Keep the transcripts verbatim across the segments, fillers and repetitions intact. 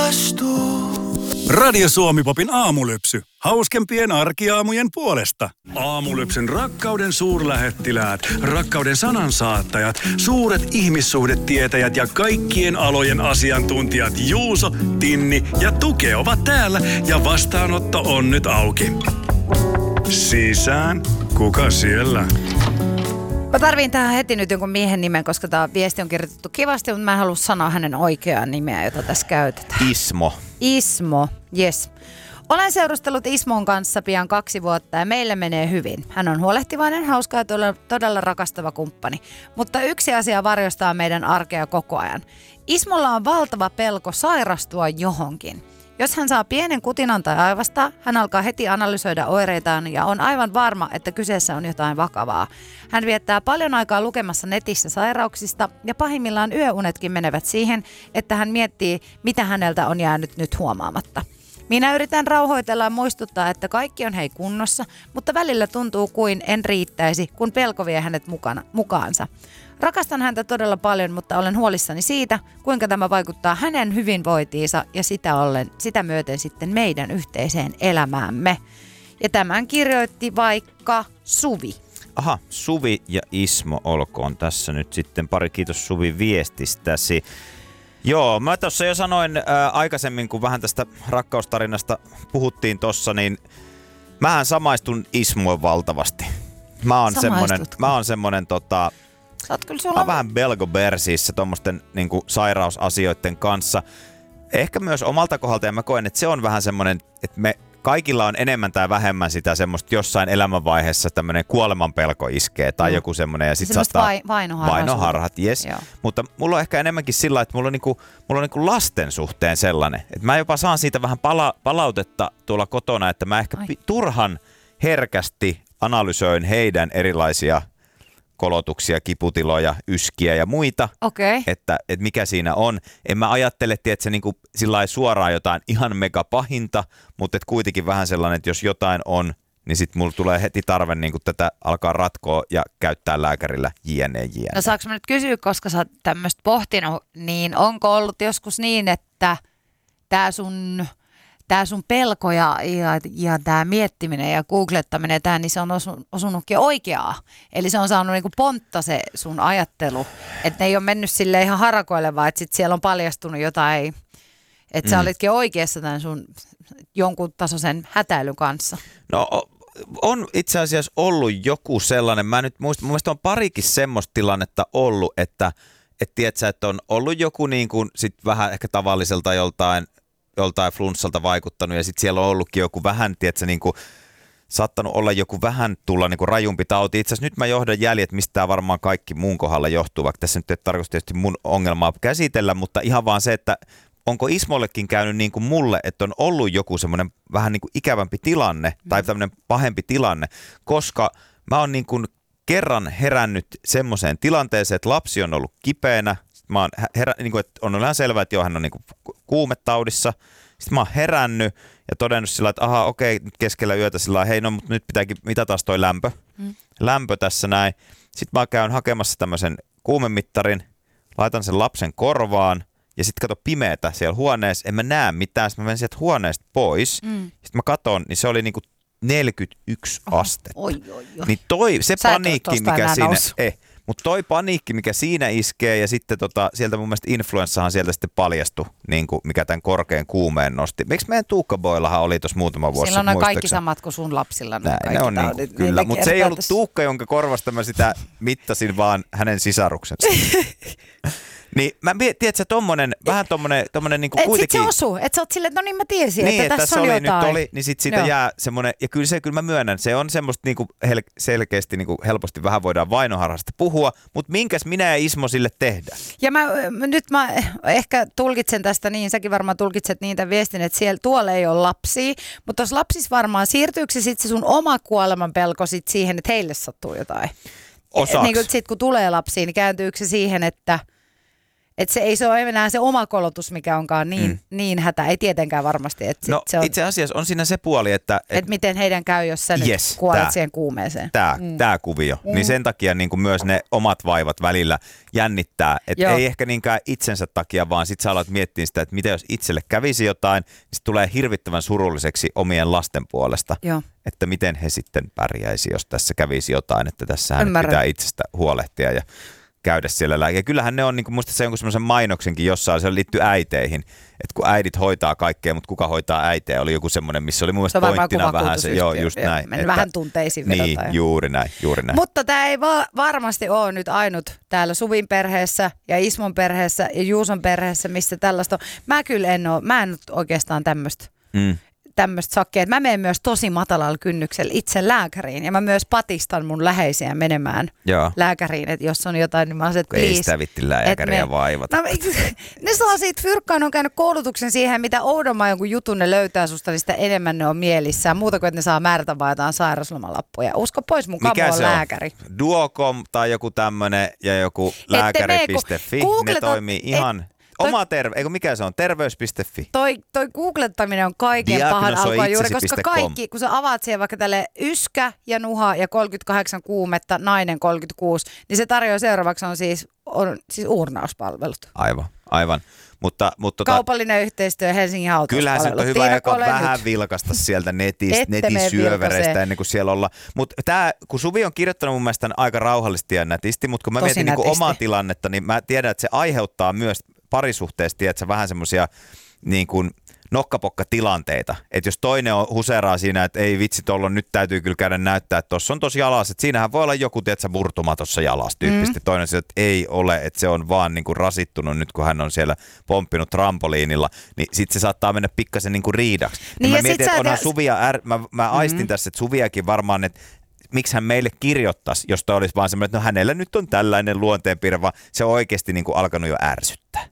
rakastuu. Radio Suomi Popin aamulypsy. Hauskempien arkiaamujen puolesta. Aamulypsyn rakkauden suurlähettiläät, rakkauden sanansaattajat, suuret ihmissuhdetietäjät ja kaikkien alojen asiantuntijat Juuso, Tinni ja Tuke ovat täällä ja vastaanotto on nyt auki. Sisään. Kuka siellä? Mä tarviin tähän heti nyt jonkun miehen nimen, koska tämä viesti on kirjoitettu kivasti, mutta mä en halua sanoa hänen oikeaa nimeä, jota tässä käytetään. Ismo. Ismo, yes. Olen seurustellut Ismon kanssa pian kaksi vuotta ja meille menee hyvin. Hän on huolehtivainen, hauska ja todella, todella rakastava kumppani. Mutta yksi asia varjostaa meidän arkea koko ajan. Ismolla on valtava pelko sairastua johonkin. Jos hän saa pienen kutinan tai aivasta, hän alkaa heti analysoida oireitaan ja on aivan varma, että kyseessä on jotain vakavaa. Hän viettää paljon aikaa lukemassa netissä sairauksista ja pahimmillaan yöunetkin menevät siihen, että hän miettii, mitä häneltä on jäänyt nyt huomaamatta. Minä yritän rauhoitella ja muistuttaa, että kaikki on hei kunnossa, mutta välillä tuntuu kuin en riittäisi, kun pelko vie hänet mukana, mukaansa. Rakastan häntä todella paljon, mutta olen huolissani siitä, kuinka tämä vaikuttaa hänen hyvinvointiinsa ja sitä, ollen, sitä myöten sitten meidän yhteiseen elämäämme. Ja tämän kirjoitti vaikka Suvi. Aha, Suvi ja Ismo olkoon tässä nyt sitten pari. Kiitos Suvi viestistäsi. Joo, mä tuossa jo sanoin ää, aikaisemmin, kun vähän tästä rakkaustarinasta puhuttiin tossa, niin mähän samaistun Ismoon valtavasti. Mä oon semmonen, mä oon semmonen tota... Sä oot kyllä sulla... Mä oon vähän belgobersiissä tommosten niinku sairausasioiden kanssa. Ehkä myös omalta kohdalta, ja mä koen, että se on vähän semmonen, että me kaikilla on enemmän tai vähemmän sitä semmoista jossain elämänvaiheessa tämmönen kuolemanpelko iskee tai mm. joku semmonen ja sit semmoista saattaa... vai, vainoharhat. Vainoharhat, yes. Joo. Mutta mulla on ehkä enemmänkin sillä, että mulla on, niinku, mulla on niinku lasten suhteen sellainen, että mä jopa saan siitä vähän pala- palautetta tuolla kotona, että mä ehkä pi- turhan herkästi analysoin heidän erilaisia kolotuksia, kiputiloja, yskiä ja muita, okay. että, että mikä siinä on. En mä ajattele, että se niinku sillai suoraan jotain ihan mega pahinta, mutta et kuitenkin vähän sellainen, että jos jotain on, niin sitten mulla tulee heti tarve niinku tätä alkaa ratkoa ja käyttää lääkärillä jne. jne. No saanko mä nyt kysyä, koska sä oot tämmöistä pohtinut, niin onko ollut joskus niin, että tää sun... Tämä sun pelko ja, ja, ja tämä miettiminen ja googlettaminen, tää, niin se on osu, osunutkin oikeaa. Eli se on saanut niinku pontta se sun ajattelu. Että ne ei ole mennyt sille ihan harakoille, vaan että sit siellä on paljastunut jotain, että sä mm. olitkin oikeassa tämän sun jonkun tasoisen hätäilyn kanssa. No on itse asiassa ollut joku sellainen, mä nyt muistan, mun mielestä on parikin semmoista tilannetta ollut, että et tiedätkö, että on ollut joku niin kuin sit vähän ehkä tavalliselta joltain, joltain flunssalta vaikuttanut ja sitten siellä on ollutkin joku vähän, tiedätkö, niin kuin saattanut olla joku vähän tulla niin kuin rajumpi tauti. Itse asiassa nyt mä johdan jäljet, mistä tämä varmaan kaikki muun kohdalla johtuu, vaikka tässä nyt ei tarkoita tietysti mun ongelmaa käsitellä, mutta ihan vaan se, että onko Ismollekin käynyt niin kuin mulle, että on ollut joku semmoinen vähän niin kuin ikävämpi tilanne tai tämmöinen pahempi tilanne, koska mä oon niin kuin kerran herännyt semmoiseen tilanteeseen, että lapsi on ollut kipeänä. Mä oon herä, niin kuin, että on ihan selvää, että joo, hän on niin kuin kuumetaudissa. Sitten mä oon herännyt ja todennut sillä, että aha, okei, nyt keskellä yötä sillä hei, no mutta nyt pitääkin mitata toi lämpö. Mm. Lämpö tässä näin. Sitten mä käyn hakemassa tämmöisen kuumemittarin, laitan sen lapsen korvaan ja sitten kato pimeätä siellä huoneessa. En mä näe mitään, sitten mä menen sieltä huoneesta pois. Mm. Sitten mä katon, niin se oli niinku neljäkymmentäyksi Oho. astetta. Oi, oi, oi. Niin toi, se Sä paniikki, mikä siinä... Eh, mutta toi paniikki, mikä siinä iskee ja sitten tota, sieltä mun mielestä influenssahan sieltä sitten paljastui, niin kuin mikä tämän korkean kuumeen nosti. Miksi meidän Tuukka-boillahan oli tuossa muutama vuosi? Silloin on kaikki samat kuin sun lapsilla. Näin, ne on niin, taudit, kyllä, niin mutta se ei ollut Tuukka, jonka korvasta mä sitä mittasin, vaan hänen sisaruksensa. Niin mä tiedätkö, tommonen, vähän tommonen, tommonen niinku et kuitenkin... Et sit se osuu, että sä oot silleen, että no niin mä tiesin, niin, että tässä on oli, jotain. Nyt oli, niin sit siitä Joo. jää semmonen, ja kyllä se, kyllä mä myönnän, se on semmoista niinku hel, selkeästi niinku helposti vähän voidaan vainoharhasta puhua, mutta minkäs minä ja Ismo sille tehdään? Ja mä, nyt mä ehkä tulkitsen tästä niin, säkin varmaan tulkitset niin tämän viestin, että siellä tuolla ei ole lapsia, mutta tuossa lapsissa varmaan siirtyykö se sitten se sun oma kuolemanpelko sit siihen, että heille sattuu jotain? Osaksi. Niin sitten kun tulee lapsia, niin kääntyykö se siihen, että Että se ei se ole enää se oma kolotus, mikä onkaan niin, mm. niin hätä. Ei tietenkään varmasti. Että no se on, itse asiassa on siinä se puoli, että... Että et miten heidän käy, jos sä yes, nyt kuolet tää, siihen kuumeeseen. Tämä mm. tää kuvio. Mm. Niin sen takia niin kuin myös ne omat vaivat välillä jännittää. Että ei ehkä niinkään itsensä takia, vaan sit sä alat miettiä sitä, että mitä jos itselle kävisi jotain, niin sit tulee hirvittävän surulliseksi omien lasten puolesta. Joo. Että miten he sitten pärjäisi, jos tässä kävisi jotain, että tässähän pitää itsestä huolehtia ja käydä siellä lääkärissä. Ja kyllähän ne on, niin kuin musta se jonkun semmoisen mainoksenkin jossain, se liittyy äiteihin, että kun äidit hoitaa kaikkea, mutta kuka hoitaa äitejä, oli joku semmoinen, missä oli mun mielestä pointtina vähän se, joo, just näin. Meni vähän tunteisiin niin, vedotaan. Niin, juuri näin, juuri näin. Mutta tämä ei va- varmasti ole nyt ainut täällä Suvin perheessä ja Ismon perheessä ja Juuson perheessä, missä tällaista on. Mä kyllä en ole, mä en nyt oikeastaan tämmöistä. Mm. tämmöistä sakkia, että mä menen myös tosi matalalla kynnyksellä itse lääkäriin ja mä myös patistan mun läheisiä menemään Joo. lääkäriin, että jos on jotain, niin mä oon se, että ei sitä vitti lääkäriä me... vaivata. No, ne saa siitä fyrkkaan, on käynyt koulutuksen siihen, mitä oudomman jonkun jutun ne löytää susta, niin sitä enemmän ne on mielissään. Muuta kuin, että ne saa määrätä vaan jotain sairauslomalappuja. Usko pois, mun kamo on lääkäri. On? Duocom tai joku tämmönen ja joku lääkäri piste fi, ne toimii ihan... Et... Oma terve, eikö mikä se on? Terveys piste fi. Toi, toi googlettaminen on kaiken pahan alkua juuri, koska kaikki, kun sä avaat siihen vaikka tälle yskä ja nuha ja kolmekymmentäkahdeksan kuumetta, nainen kolmekymmentäkuusi, niin se tarjoaa seuraavaksi on siis, on siis uurnauspalvelut. Aivan, aivan. Mutta, mutta kaupallinen tota, yhteistyö Helsingin hautauspalvelut. Kyllähän se on hyvä joka vähän nyt. vilkasta sieltä netistä, netin syövereistä ennen kuin siellä ollaan. Mutta tämä, kun Suvi on kirjoittanut mun mielestä aika rauhallisesti ja nätisti, mutta kun mä Tosi mietin niin omaa tilannetta, niin mä tiedän, että se aiheuttaa myös parisuhteessa, tiedätkö, vähän semmoisia niin kuin nokkapokka-tilanteita. Että jos toinen on huseraa siinä, että ei vitsi, tuolla nyt täytyy kyllä käydä näyttää, että tuossa on tosi jalas, että siinähän voi olla joku, tiedätkö, murtuma tuossa jalas tyyppisesti. Mm. Toinen että ei ole, että se on vaan niin kuin rasittunut nyt, kun hän on siellä pomppinut trampoliinilla, niin sitten se saattaa mennä pikkasen niin kuin riidaksi. Niin mä mietin, että onhan te... Suvia, är... mä, mä aistin mm-hmm. tässä, että Suviakin varmaan, että miksi hän meille kirjoittaisi, jos toi olisi vaan semmoinen, että no hänellä nyt on tällainen luonteenpiirre, vaan se on oikeasti niin kuin alkanut jo ärsyttää.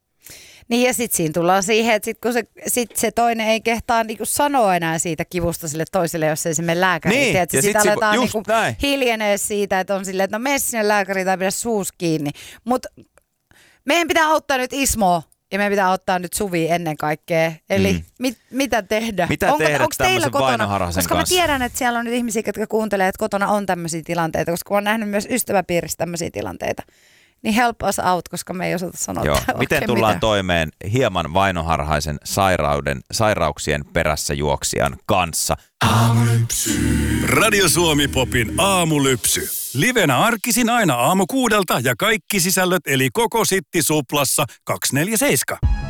Niin ja sitten siinä tullaan siihen, että sit kun se, sit se toinen ei kehtaa niinku sanoa enää siitä kivusta sille toiselle, jos ei se mene lääkäriin. Niin, sitten sit aletaan niinku hiljenee siitä, että on silleen, että no mene sinne lääkäriin tai pidä suus kiinni. Mutta meidän pitää auttaa nyt Ismoa ja meidän pitää auttaa nyt Suvi ennen kaikkea. Eli mm. mit, mitä tehdä? Mitä onko, tehdä onko teillä kotona? Koska kanssa? Mä tiedän, että siellä on nyt ihmisiä, jotka kuuntelee, että kotona on tämmöisiä tilanteita, koska mä oon nähnyt myös ystäväpiirissä tämmöisiä tilanteita. Niin help us out, koska me ei osata sanoa. Joo. Miten tullaan mitään. toimeen hieman vainoharhaisen sairauden, sairauksien perässä juoksijan kanssa? Aamulypsy. Radio Suomi Popin aamulypsy. Livenä arkisin aina aamu kuudelta ja kaikki sisällöt eli koko Sitti Suplassa kaksikymmentäneljä seitsemän.